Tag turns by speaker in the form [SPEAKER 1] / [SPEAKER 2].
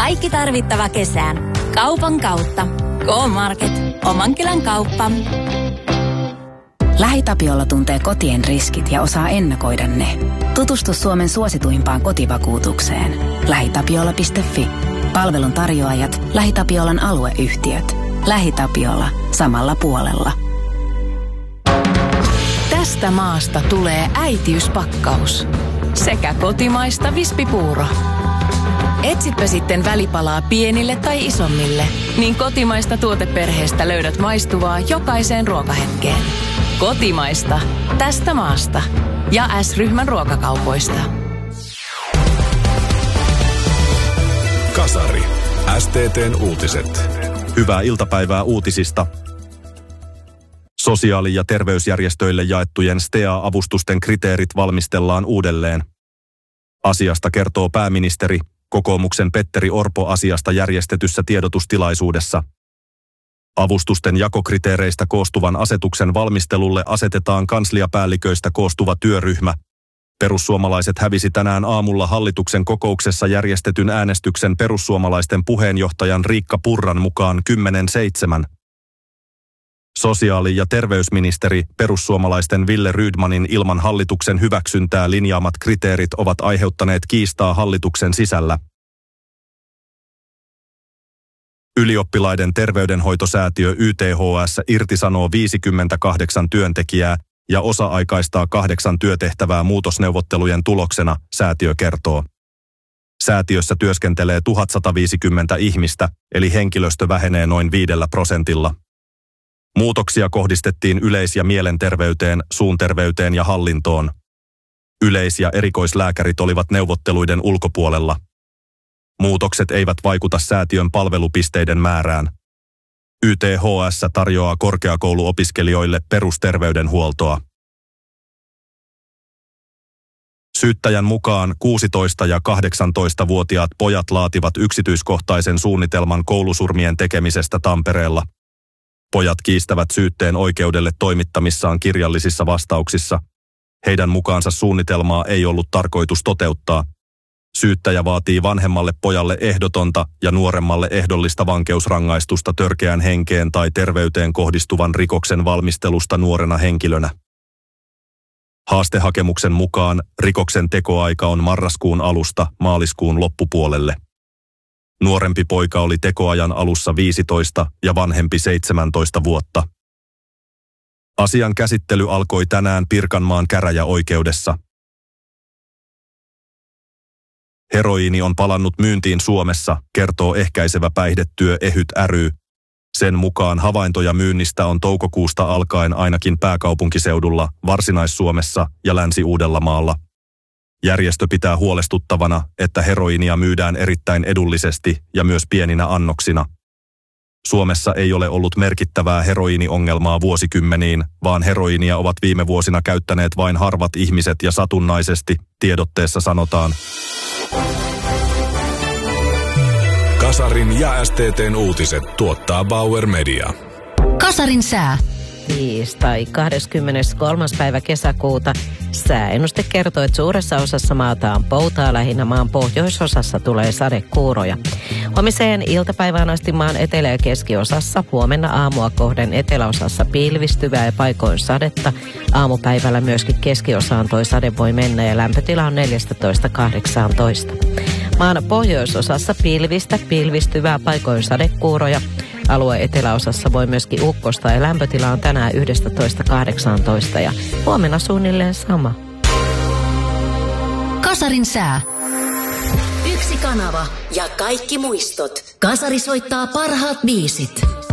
[SPEAKER 1] Kaikki tarvittava kesään. Kaupan kautta. K-Market. Oman kylän kauppa.
[SPEAKER 2] LähiTapiola tuntee kotien riskit ja osaa ennakoida ne. Tutustu Suomen suosituimpaan kotivakuutukseen. LähiTapiola.fi. Palvelun tarjoajat, LähiTapiolan alueyhtiöt. LähiTapiola. Samalla puolella.
[SPEAKER 3] Tästä maasta tulee äitiyspakkaus. Sekä kotimaista vispipuuro. Etsitpä sitten välipalaa pienille tai isommille, niin kotimaista tuoteperheestä löydät maistuvaa jokaiseen ruokahetkeen. Kotimaista. Tästä maasta. Ja S-ryhmän ruokakaupoista.
[SPEAKER 4] Kasari. STT:n uutiset.
[SPEAKER 5] Hyvää iltapäivää uutisista. Sosiaali- ja terveysjärjestöille jaettujen STEA-avustusten kriteerit valmistellaan uudelleen. Asiasta kertoo pääministeri, kokoomuksen Petteri Orpo asiasta järjestetyssä tiedotustilaisuudessa. Avustusten jakokriteereistä koostuvan asetuksen valmistelulle asetetaan kansliapäälliköistä koostuva työryhmä. Perussuomalaiset hävisi tänään aamulla hallituksen kokouksessa järjestetyn äänestyksen perussuomalaisten puheenjohtajan Riikka Purran mukaan 10-7. Sosiaali- ja terveysministeri perussuomalaisten Ville Rydmanin ilman hallituksen hyväksyntää linjaamat kriteerit ovat aiheuttaneet kiistaa hallituksen sisällä. Ylioppilaiden terveydenhoitosäätiö YTHS irtisanoo 58 työntekijää ja osa-aikaistaa 8 työtehtävää muutosneuvottelujen tuloksena, säätiö kertoo. Säätiössä työskentelee 1150 ihmistä, eli henkilöstö vähenee noin 5%. Muutoksia kohdistettiin yleis- ja mielenterveyteen, suunterveyteen ja hallintoon. Yleis- ja erikoislääkärit olivat neuvotteluiden ulkopuolella. Muutokset eivät vaikuta säätiön palvelupisteiden määrään. YTHS tarjoaa korkeakouluopiskelijoille perusterveydenhuoltoa. Syyttäjän mukaan 16- ja 18-vuotiaat pojat laativat yksityiskohtaisen suunnitelman koulusurmien tekemisestä Tampereella. Pojat kiistävät syytteen oikeudelle toimittamissaan kirjallisissa vastauksissa. Heidän mukaansa suunnitelmaa ei ollut tarkoitus toteuttaa. Syyttäjä vaatii vanhemmalle pojalle ehdotonta ja nuoremmalle ehdollista vankeusrangaistusta törkeään henkeen tai terveyteen kohdistuvan rikoksen valmistelusta nuorena henkilönä. Haastehakemuksen mukaan rikoksen tekoaika on marraskuun alusta maaliskuun loppupuolelle. Nuorempi poika oli tekoajan alussa 15 ja vanhempi 17 vuotta. Asian käsittely alkoi tänään Pirkanmaan käräjäoikeudessa. Heroiini on palannut myyntiin Suomessa, kertoo ehkäisevä päihdetyö EHYT ry. Sen mukaan havaintoja myynnistä on toukokuusta alkaen ainakin pääkaupunkiseudulla, Varsinais-Suomessa ja Länsi-Uudellamaalla. Järjestö pitää huolestuttavana, että heroiinia myydään erittäin edullisesti ja myös pieninä annoksina. Suomessa ei ole ollut merkittävää heroiiniongelmaa vuosikymmeniin, vaan heroiinia ovat viime vuosina käyttäneet vain harvat ihmiset ja satunnaisesti, tiedotteessa sanotaan.
[SPEAKER 4] Kasarin ja STT:n uutiset tuottaa Bauer Media.
[SPEAKER 3] Kasarin sää. Tiistai 23. päivä kesäkuuta. Sääennuste kertoo, että suuressa osassa maata on poutaa, lähinnä maan pohjoisosassa tulee sadekuuroja. Huomiseen iltapäivään asti maan etelä- ja keskiosassa, huomenna aamua kohden eteläosassa pilvistyvää ja paikoin sadetta. Aamupäivällä myöskin keskiosaan toi sade voi mennä ja lämpötila on 14-18. Maan pohjoisosassa pilvistyvää paikoin sadekuuroja. Alueen eteläosassa voi myöskin ukkosta ja lämpötila on tänään 11-18 ja huomenna suunnilleen sama.
[SPEAKER 6] Kasarin sää. Yksi kanava ja kaikki muistot. Kasari soittaa parhaat biisit.